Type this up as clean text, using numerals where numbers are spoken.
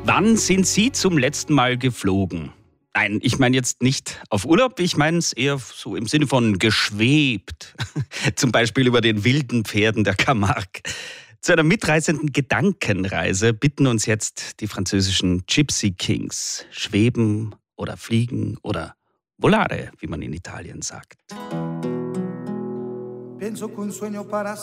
Wann sind Sie zum letzten Mal geflogen? Nein, ich meine jetzt nicht auf Urlaub, ich meine es eher so im Sinne von geschwebt. Zum Beispiel über den wilden Pferden der Camargue. Zu einer mitreißenden Gedankenreise bitten uns jetzt die französischen Gypsy Kings. Schweben oder fliegen oder volare, wie man in Italien sagt. Penso che un sogno para